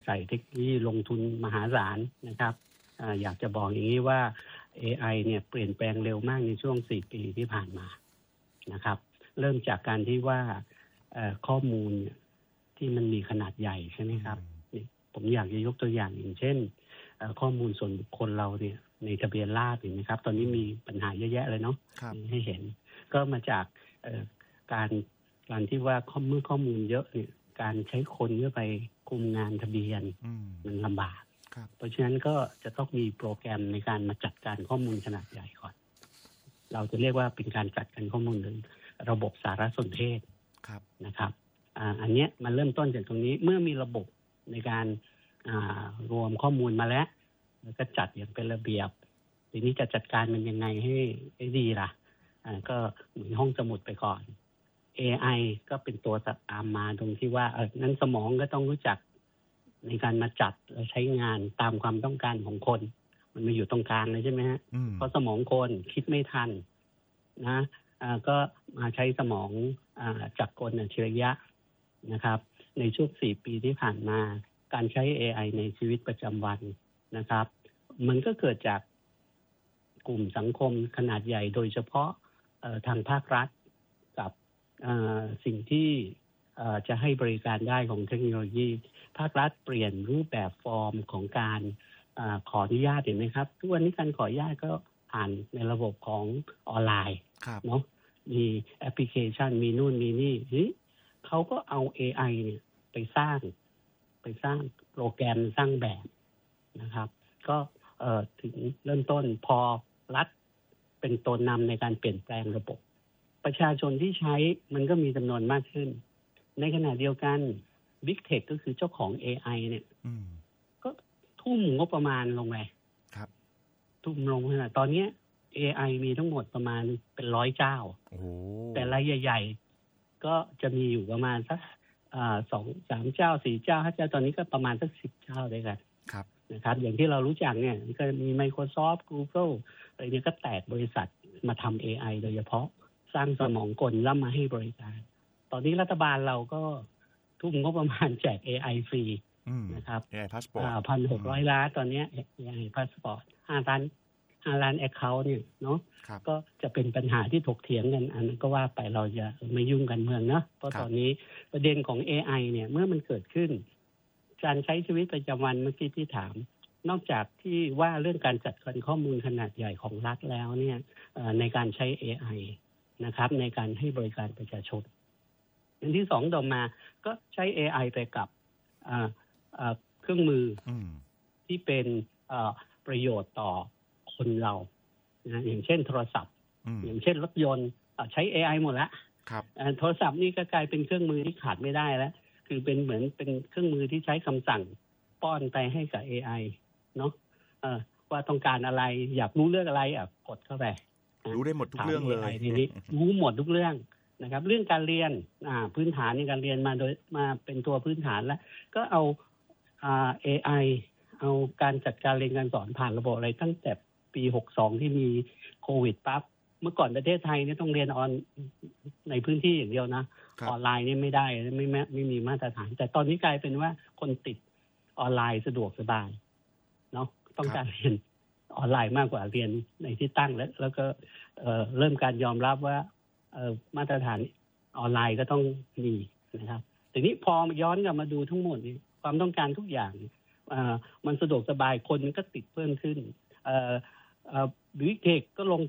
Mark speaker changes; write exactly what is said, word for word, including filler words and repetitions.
Speaker 1: ส่เทคโนโลยีลงทุนมหาศาลนะครับ อ, อยากจะบอกอย่างนี้ว่า เอ ไอ เนี่ยเปลี่ยนแปลงเร็วมากในช่วงสี่ปีที่ผ่านมานะครับเริ่มจากการที่ว่าข้อมูลที่มันมีขนาดใหญ่ใช่ไหมครับผมอยากจะยกตัวอย่างอย่างเช่นข้อมูลส่วนบุคคลเราเนี่ยในทะเบียนราษฎร์เห็นไหมครับตอนนี้มีปัญหาเยอะแยะเลยเนาะให้เห็นก็มาจากการการที่ว่าเมื่อข้อมูลเยอะเนี่ยการใช้คนเพื่อไปคุมงานทะเบียนมันลำบากเพราะฉะนั้นก็จะต้องมีโปรแกรมในการมาจัดการข้อมูลขนาดใหญ่ก่อนเราจะเรียกว่าเป็นการจัดการข้อมูลหรือระบบสารสนเทศนะครับอ่าอันนี้มันเริ่มต้นจากตรงนี้เมื่อมีระบบในการอ่ารวมข้อมูลมาแล้วแล้วก็จัดอย่างเป็นระเบียบทีนี้จะจัดการมันยังไงให้ให้ดีล่ะอ่าก็เหมือนห้องสมุดไปก่อน เอ ไอ ก็เป็นตัวตามมาตรงที่ว่าเออนั้นสมองก็ต้องรู้จักในการมาจัดและใช้งานตามความต้องการของคนมันมาอยู่ตรงกลางเลยใช่ไหมฮะเพราะสมองคนคิดไม่ทันนะอ่าก็มาใช้สมองอ่าจักรกลอัจฉริยะนะครับในช่วงสี่ปีที่ผ่านมาการใช้ เอ ไอ ในชีวิตประจำวันนะครับมันก็เกิดจากกลุ่มสังคมขนาดใหญ่โดยเฉพาะทางภาครัฐกับสิ่งที่จะให้บริการได้ของเทคโนโลยีภาครัฐเปลี่ยนรูปแบบฟอร์มของการอขออนุญาตเห็นไหมครับทุกวันนี้การขออนุญาตก็ผ่านในระบบของออนไลน์เนาะมีแอปพลิเคชันมีนู่นมีนี่เขาก็เอา เอ ไอ เนี่ยไปสร้างไปสร้างโปรแกรมสร้างแบบนะครับก็เอ่อถึงเริ่มต้นพอรัฐเป็นตัวนำในการเปลี่ยนแปลงระบบประชาชนที่ใช้มันก็มีจำนวนมากขึ้นในขณะเดียวกัน Big Tech ก็คือเจ้าของ เอ ไอ เนี่ยก็ทุ่มงบประมาณลงไปครับทุ่มลงขนาดตอนนี้ เอ ไอ มีทั้งหมดประมาณเป็นร้อยเจ้าแต่รายใหญ่ๆก็จะมีอยู่ประมาณสักอ่าสองสามเจ้าสี่เจ้าห้าเจ้าตอนนี้ก็ประมาณสักสิบเจ้าด้วยกันครับนะครับอย่างที่เรารู้จักเนี่ยก็มี Microsoft Google อะไรเนี่ยก็แตกบริษัทมาทำ เอ ไอ โดยเฉพาะสร้างสมองกลแล้วมาให้บริการตอนนี้รัฐบาลเราก็ทุ่มงบประมาณแจก เอ ไอ ฟรีนะครับ
Speaker 2: เอ ไอ Passport
Speaker 1: อ่า หนึ่งพันหกร้อย ล้านตอนนี้ เอ ไอ Passport ห้าล้านห้าล้าน account เนี่ยเนาะก็จะเป็นปัญหาที่ถกเถียงกันอันนั้นก็ว่าไปเราจะไม่ยุ่งกันเมืองเนาะเพราะตอนนี้ประเด็นของ เอ ไอ เนี่ยเมื่อมันเกิดขึ้นการใช้ชีวิตประจำวันเมื่อกี้ที่ถามนอกจากที่ว่าเรื่องการจัดการข้อมูลขนาดใหญ่ของรัฐแล้วเนี่ยในการใช้ เอ ไอ นะครับในการให้บริการประชาชนอันที่สองต่อมาก็ใช้ เอ ไอ ไปกับเครื่องมือที่เป็นประโยชน์ต่อคนเรานะอย่างเช่นโทรศัพท์อย่างเช่นรถยนต์ใช้ เอ ไอ หมดแล้วโทรศัพท์นี่ก็กลายเป็นเครื่องมือที่ขาดไม่ได้แล้วคือเป็นเหมือนเป็นเครื่องมือที่ใช้คำสั่งป้อนไปให้กับ เอ ไอ เนาะว่าต้องการอะไรอยากรู้เรื่องอะไรอ่ะกดเข้าไป
Speaker 2: รู้ได้หมดทุกเรื่องเลย
Speaker 1: ทีนี้รู้หมดทุกเรื่องนะครับเรื่องการเรียนอ่าพื้นฐานในการเรียนมาโดยมาเป็นตัวพื้นฐานแล้วก็เอาอ่า เอ ไอ เอาการจัดการเรียนการสอนผ่านระบบอะไรตั้งแต่ปีหกสิบสองที่มีโควิดปั๊บเมื่อก่อนประเทศไทยเนี่ยต้องเรียนออนในพื้นที่อย่างเดียวนะออนไลน์นี่ไม่ได้ไม่ไม่ไม่มีมาตรฐานแต่ตอนนี้กลายเป็นว่าคนติดออนไลน์สะดวกสบายเนาะต้องการเรียนออนไลน์มากกว่าเรียนในที่ตั้งแล้วแล้วก็เอ่อเริ่มการยอมรับว่าเอ่อมาตรฐานออนไลน์ก็ต้องมีนะครับทีนี้พอย้อนกลับมาดูทั้งหมดนี่ความต้องการทุกอย่างเอ่อมันสะดวกสบายคนก็ติดเพิ่มขึ้นเอ่อเอ่อ Big Tech ก็ลง